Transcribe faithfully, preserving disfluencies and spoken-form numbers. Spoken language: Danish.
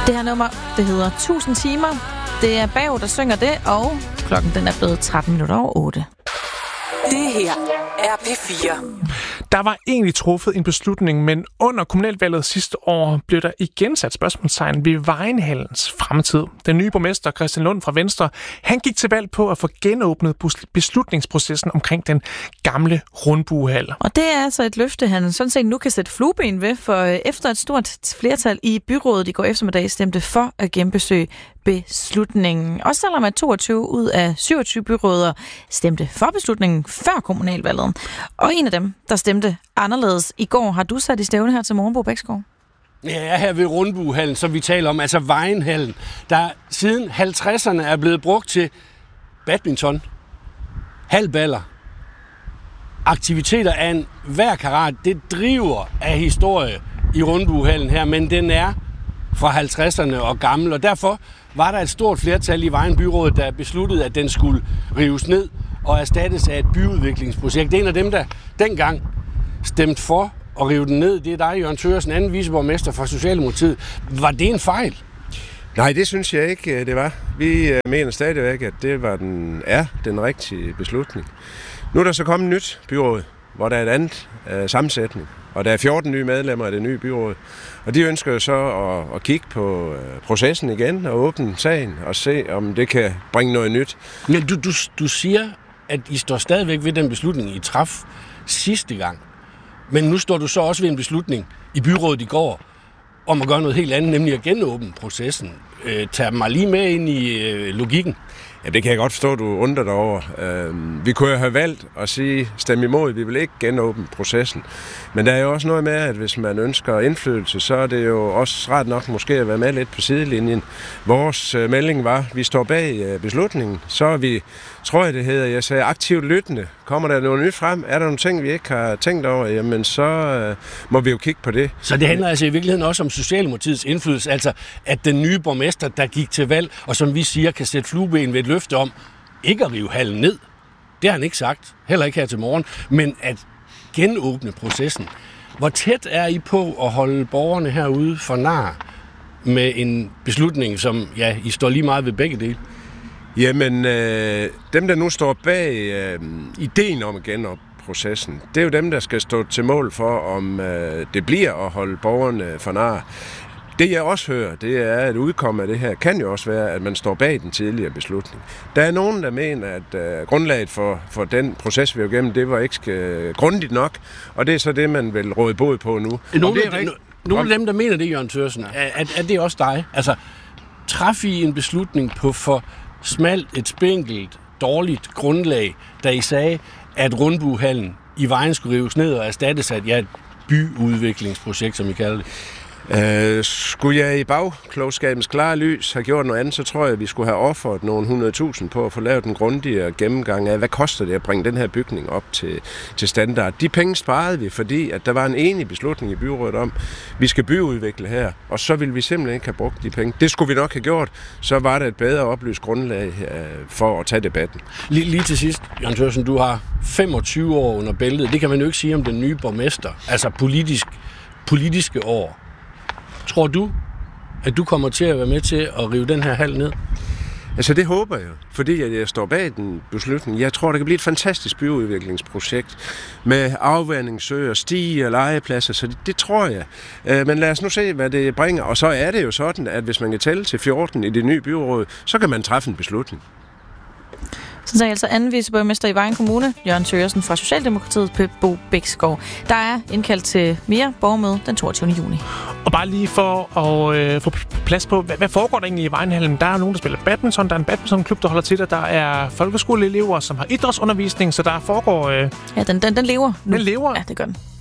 Det her nummer, det hedder tusind timer. Det er Bav, der synger det, og klokken den er blevet tretten minutter over otte. Det her er P fire. Der var egentlig truffet en beslutning, men under kommunalvalget sidste år blev der igen sat spørgsmålstegn ved Vejenhallens fremtid. Den nye borgmester Christian Lund fra Venstre, han gik til valg på at få genåbnet beslutningsprocessen omkring den gamle rundbuehal. Og det er altså et løfte, han sådan set nu kan sætte flueben ved, for efter et stort flertal i byrådet i går eftermiddag stemte for at genbesøge beslutningen. Også selvom at toogtyve ud af syvogtyve byråder stemte for beslutningen før kommunalvalget. Og en af dem, der stemte anderledes i går, har du sat i stævne her til morgen, Bo Bæksgaard. Ja, her ved Rundbuehallen, som vi taler om, altså Vejenhallen, der siden halvtredserne er blevet brugt til badminton, halvballer, aktiviteter af en hver karat. Det driver af historie i Rundbuehallen her, men den er fra halvtredserne og gammel, og derfor var der et stort flertal i Vejen Byrådet, der besluttede, at den skulle rives ned og erstattes af et byudviklingsprojekt. Det er en af dem, der dengang stemte for at rive den ned. Det er dig, Jørgen Thøgersen, anden viceborgmester fra Socialdemokratiet. Var det en fejl? Nej, det synes jeg ikke, det var. Vi mener stadigvæk, at det var den, er den rigtige beslutning. Nu er der så kommet et nyt byråd, hvor der er et andet øh, sammensætning. Og der er fjorten nye medlemmer af det nye byråd. Og de ønsker jo så at, at kigge på øh, processen igen og åbne sagen og se, om det kan bringe noget nyt. Men du, du, du siger, at I står stadigvæk ved den beslutning, I traf sidste gang. Men nu står du så også ved en beslutning i byrådet i går om at gøre noget helt andet, nemlig at genåbne processen. Øh, tag mig lige med ind i øh, logikken. Ja, det kan jeg godt forstå, du undrer dig over. Øh, vi kunne jo have valgt at sige, stemme imod, vi vil ikke genåbne processen. Men der er jo også noget med, at hvis man ønsker indflydelse, så er det jo også ret nok måske at være med lidt på sidelinjen. Vores øh, melding var, at vi står bag øh, beslutningen. Så er vi, tror jeg det hedder, jeg sagde aktivt lyttende. Kommer der noget nyt frem? Er der nogle ting, vi ikke har tænkt over? Jamen så øh, må vi jo kigge på det. Så det handler altså i virkeligheden også om Socialdemokratiets indflydelse, altså at den nye borgmester, der gik til valg, og som vi siger, kan sætte flueben ved et løfte om ikke at rive hallen ned. Det har han ikke sagt, heller ikke her til morgen, men at genåbne processen. Hvor tæt er I på at holde borgerne herude for nar med en beslutning, som ja, I står lige meget ved begge dele? Jamen, øh, dem der nu står bag øh, ideen om at genåbne processen, det er jo dem, der skal stå til mål for, om øh, det bliver at holde borgerne for nar. Det jeg også hører, det er, at udkomme af det her kan jo også være, at man står bag den tidligere beslutning. Der er nogen, der mener, at uh, grundlaget for, for den proces, vi er igennem, det var ikke uh, grundigt nok, og det er så det, man vil råde bod på nu. Nogle af, de, nogle af dem, der mener det, Jørgen Thøgersen, er, er, er det også dig? Altså, træf I en beslutning på for smalt et spinkelt, dårligt grundlag, da I sagde, at Rundbuehallen i Vejen skulle rives ned og erstattes af ja, et byudviklingsprojekt, som I kalder det? Uh, skulle jeg i bagklogskabens klare lys have gjort noget andet, så tror jeg, at vi skulle have offeret nogle hundrede tusind på at få lavet en grundigere gennemgang af, hvad koster det at bringe den her bygning op til, til standard. De penge sparede vi, fordi at der var en enig beslutning i byrådet om, at vi skal byudvikle her, og så ville vi simpelthen ikke have brugt de penge. Det skulle vi nok have gjort, så var der et bedre oplyst grundlag uh, for at tage debatten. Lige, lige til sidst, Jørgen Thøgersen, du har femogtyve år under bæltet. Det kan man jo ikke sige om den nye borgmester, altså politisk, politiske år. Tror du, at du kommer til at være med til at rive den her hal ned? Altså det håber jeg, fordi jeg står bag den beslutning. Jeg tror, det kan blive et fantastisk byudviklingsprojekt med afvandingssøer, stige og legepladser, så det, det tror jeg. Men lad os nu se, hvad det bringer. Og så er det jo sådan, at hvis man kan tælle til fjorten i det nye byråd, så kan man træffe en beslutning. Så sagde altså anden viceborgmester i Vejen Kommune, Jørgen Thøgersen fra Socialdemokratiet, på Bo Bæksgaard. Der er indkaldt til mere borgermøde den toogtyvende juni. Og bare lige for at øh, få plads på, hvad, hvad foregår der egentlig i Vejenhallen? Der er nogen, der spiller badminton, der er en badmintonklub, der holder til det, der er folkeskoleelever, som har idrætsundervisning, så der foregår... Øh... Ja, den, den, den lever nu. Den lever? Ja, det gør den.